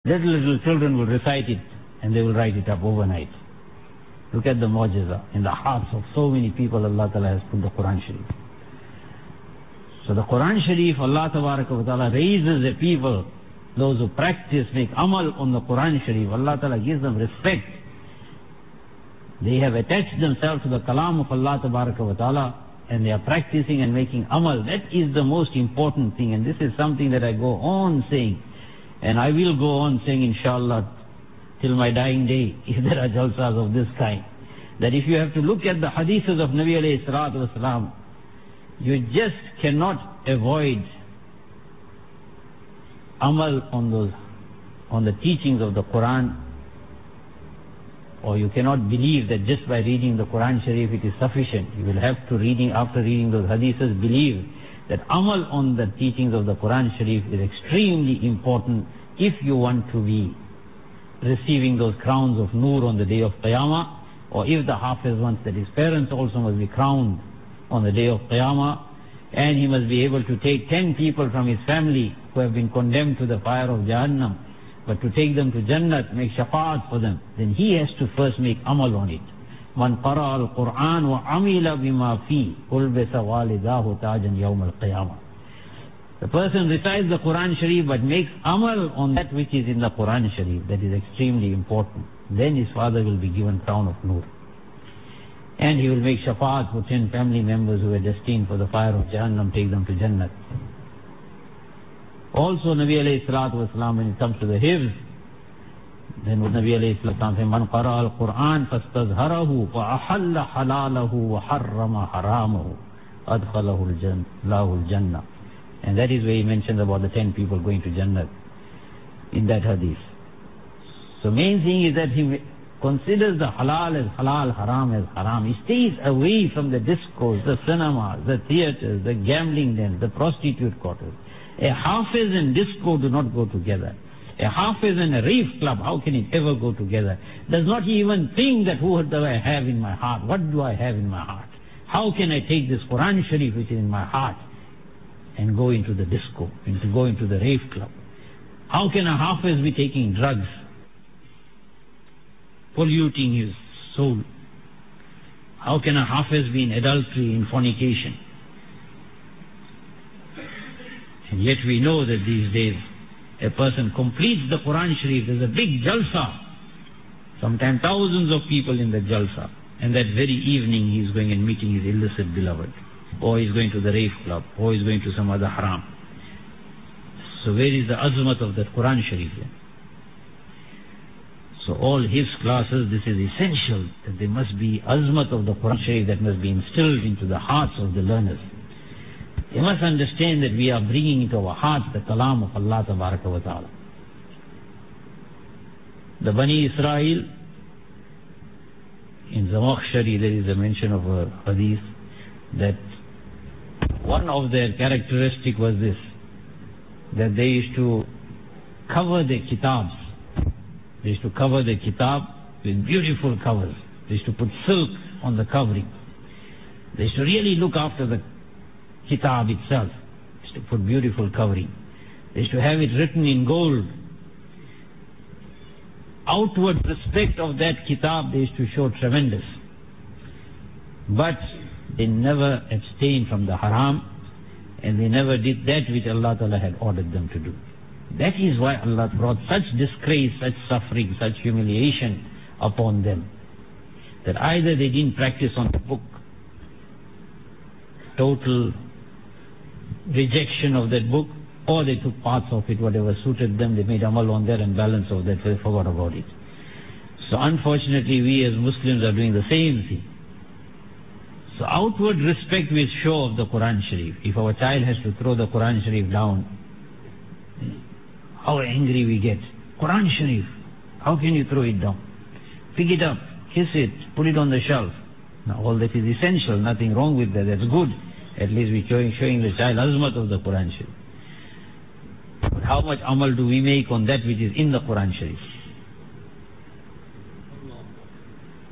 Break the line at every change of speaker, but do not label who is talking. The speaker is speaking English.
Little children will recite it and they will write it up overnight. Look at the mu'jiza. In the hearts of so many people, Allah Ta'ala has put the Quran Sharif. So the Quran Sharif, Allah Ta'ala raises the people, those who practice, make amal on the Quran Sharif. Allah Ta'ala gives them respect. They have attached themselves to the kalam of Allah Ta'ala and they are practicing and making amal. That is the most important thing, and this is something that I go on saying, and I will go on saying inshallah till my dying day if there are jalsas of this kind. That if you have to look at the hadiths of Nabi alayhi salatu wasalam, you just cannot avoid amal on the teachings of the Quran, or you cannot believe that just by reading the Quran Sharif it is sufficient. You will have to after reading those hadiths, believe that amal on the teachings of the Quran Sharif is extremely important if you want to be receiving those crowns of Noor on the day of Qiyamah, or if the Hafiz wants that his parents also must be crowned on the day of Qiyamah, and he must be able to take 10 people from his family who have been condemned to the fire of Jahannam, but to take them to Jannat, make shafa'at for them, then he has to first make amal on it. Man qara al-Qur'an wa amila bima fi ulbisa walidahu tajan yawm al-qiyamah. The person recites the Quran Sharif but makes amal on that which is in the Quran Sharif. That is extremely important. Then his father will be given crown of Noor. And he will make shafa'at for 10 family members who are destined for the fire of Jahannam, take them to Jannat. Also Nabi alayhi salatu wasalam, when it comes to the hifz, then would Nabi alayhi salatu wasalam say, Man qara al-Qur'an fastazharahu wa ahalla halalahu wa harrama haramahu adkhalahu al-jannah. And that is where he mentions about the 10 people going to Jannah in that hadith. So main thing is that he considers the halal as halal, haram as haram. He stays away from the discos, the cinemas, the theatres, the gambling dens, the prostitute quarters. A hafiz and disco do not go together. A hafiz and a rave club, how can it ever go together? Does not even think that what do I have in my heart? What do I have in my heart? How can I take this Quran Sharif which is in my heart and go into the disco, and to go into the rave club? How can a hafiz be taking drugs, polluting his soul? How can a hafiz be in adultery, in fornication? And yet we know that these days a person completes the Quran Sharif, there's a big jalsa, sometimes thousands of people in the jalsa, and that very evening he is going and meeting his illicit beloved, or he's going to the rave club, or he's going to some other haram. So where is the azmat of that Quran Sharif then? So all his classes, this is essential, that there must be azmat of the Quran Sharif that must be instilled into the hearts of the learners. They must understand that we are bringing into our hearts the kalam of Allah Tabaraka wa Ta'ala. The Bani Israel, in Zamakhshari there is a mention of a hadith that one of their characteristic was this, that they used to cover their kitabs. They used to cover the kitab with beautiful covers. They used to put silk on the covering. They used to really look after the kitab itself. They used to put beautiful covering. They used to have it written in gold. Outward respect of that kitab they used to show tremendous. But they never abstained from the haram, and they never did that which Allah Ta'ala had ordered them to do. That is why Allah brought such disgrace, such suffering, such humiliation upon them, that either they didn't practice on the book, total rejection of that book, or they took parts of it, whatever suited them, they made amal on there, and balance of that they forgot about it. So unfortunately we as Muslims are doing the same thing. So outward respect we show of the Quran Sharif. If our child has to throw the Quran Sharif down, how angry we get. Quran Sharif, how can you throw it down? Pick it up, kiss it, put it on the shelf. Now all that is essential, nothing wrong with that, that's good. At least we're showing the child azmat of the Quran Sharif. But how much amal do we make on that which is in the Quran Sharif?